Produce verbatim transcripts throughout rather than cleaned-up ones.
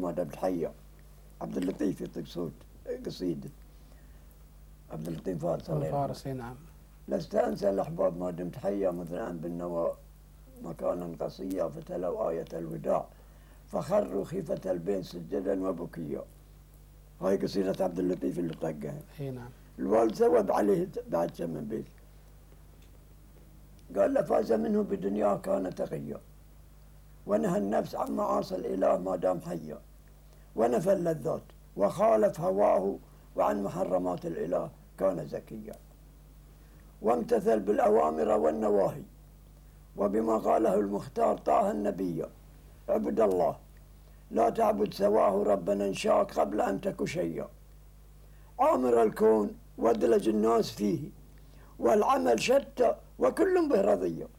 ما دام تحية. عبد اللطيف يعطيك صوت قصيدة. عبد اللطيف فارس الله يرحمه. فارس نعم. لست أنسى الأحباب ما دمت حيا مثنى بالنوى مكانا قصيا فتلوا آية الوداع فخروا خيفة البين سجدا وبكيا. هاي قصيدة عبد اللطيف اللي طقها. اي نعم. الوالد زود عليه بعد ثمان بيت. قال له فاز منه بدنياه كان تقيا ونهى النفس عن معاصي الإله ما دام حيا ونفى اللذات وخالف هواه وعن محرمات الإله كان زكيا وامتثل بالأوامر والنواهي وبما قاله المختار طه النبي عبد الله لا تعبد سواه ربنا انشاك قبل أن تك شيا عامر الكون وادلج الناس فيه والعمل شتى وكل به رضية.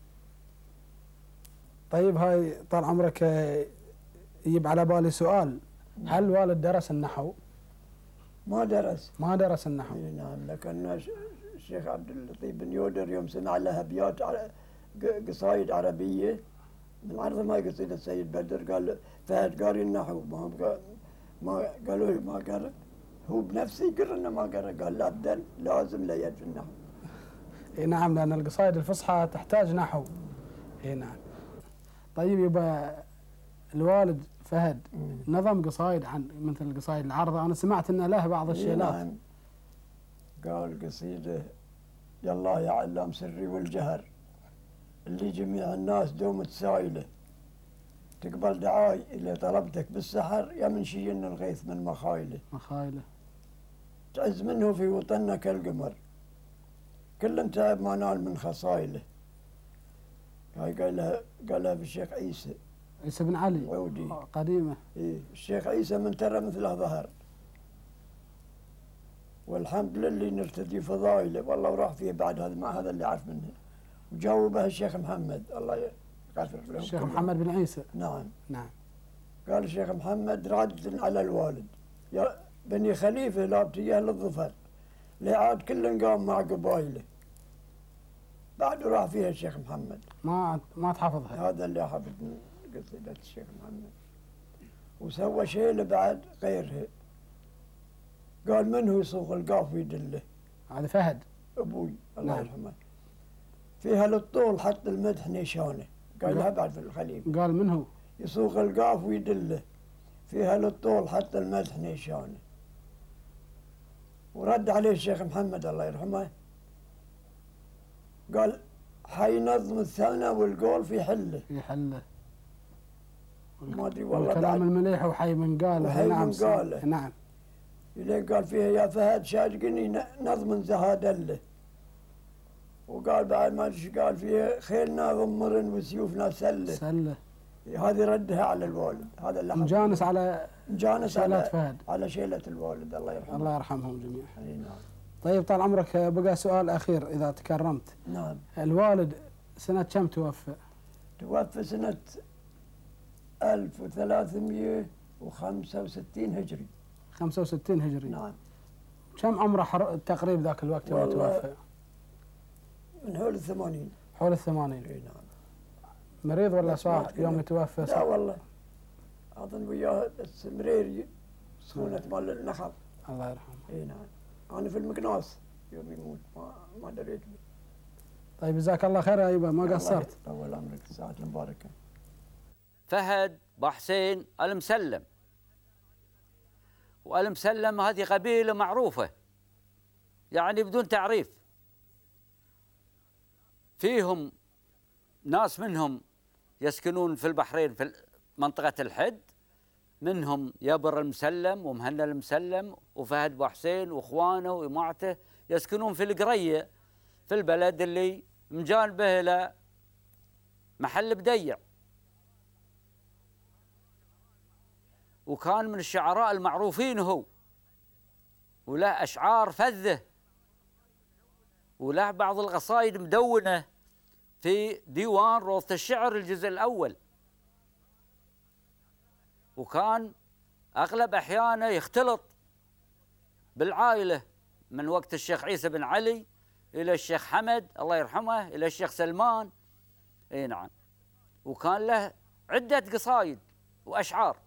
طيب هاي طال عمرك يجيب على بالي سؤال، هل الوالد درس النحو؟ ما درس. ما درس النحو. نعم، لكن الشيخ عبد اللطيف بن يودر يوم سمع له ابيات قصايد عربيه من عرض ما قصيده السيد بدر قال فهد قاري النحو ما ما قالوا ما قرأ هو بنفسه يقر انه ما قرأ قال لا بدل لازم لا يد في النحو. اي نعم لان القصايد الفصحى تحتاج نحو. اي نعم. طيب يبقى الوالد فهد مم. نظم قصايد عن مثل قصايد العرضه، انا سمعت انه له بعض الشيلات. نعم. قال قصيده يا الله يا علام سري والجهر اللي جميع الناس دوم سايله تقبل دعاي اللي طلبتك بالسحر يا من شيلنا الغيث من مخايله. مخايله. تعز منه في وطننا كالقمر كل تعب ما نال من خصايله. هاي قالها قالها في الشيخ عيسى. عيسى بن علي. عودي. قديمه. ايه الشيخ عيسى من ترى مثله ظهر. والحمد لله نرتدي فضايله والله وراح فيه بعد هذا مع هذا اللي عرف منه. وجاوبه الشيخ محمد الله يغفر له. الشيخ محمد بن عيسى. نعم. نعم. قال الشيخ محمد راد على الوالد يا بني خليفه لابتيه للظفر لعاد كل قام مع قبايله. بعد راح فيها الشيخ محمد. ما ما تحفظها. هذا اللي حفظ من قصيدة الشيخ محمد. وسوى شيء بعد غيرها. قال من هو يصوغ القاف ويدله؟ هذا فهد. ابوي الله يرحمه. نعم. فيها للطول حط المدح نيشانه. قال لها بعد في الخليفة. قال من هو؟ يصوغ القاف ويدله. فيها للطول حط المدح نيشانه. ورد عليه الشيخ محمد الله يرحمه. قال حي نظم الثانى والقول في حله. في حله. ما ادري والله. الكلام المليح وحي من قاله. وحي نعم من قاله. نعم. إليه قال فيها يا فهد شاجقني نظم زهادله. وقال بعد ما ايش قال فيها خيلنا ضمر وسيوفنا سله. سله. هذه ردها على الوالد. هذا اللي مجانس على مجانس على على فهد. على شيلة الوالد الله يرحمه. الله يرحمهم جميعا. اي نعم. طيب طال عمرك بقى سؤال اخير اذا تكرمت. نعم. الوالد سنة كم توفى؟ توفى سنة ألف وثلاثمئة وخمسة وستين هجري. خمسة وستين هجري. نعم. كم عمره تقريبا ذاك الوقت يوم توفى؟ من حول الثمانين. حول الثمانين. اي نعم. مريض ولا صاح يوم يتوفى؟ لا والله. اظن وياه بس مريري سخونة مال النخل. الله يرحمه. اي نعم. انا في المقناص يوم يموت ما ما دريت به. طيب جزاك الله خير يا ايوب ما قصرت. طول عمرك الساعة المباركة. فهد بحسين المسلم. والمسلم هذه قبيلة معروفة يعني بدون تعريف. فيهم ناس منهم يسكنون في البحرين في منطقة الحد، منهم يابر المسلم ومهنا المسلم وفهد بحسين واخوانه وجماعته يسكنون في القرية في البلد اللي مجانبه الى محل بديع. وكان من الشعراء المعروفين هو، وله أشعار فذة، وله بعض القصائد مدونة في ديوان روضة الشعر الجزء الأول. وكان أغلب أحيانه يختلط بالعائلة من وقت الشيخ عيسى بن علي إلى الشيخ حمد الله يرحمه إلى الشيخ سلمان. اي نعم. وكان له عدة قصائد وأشعار.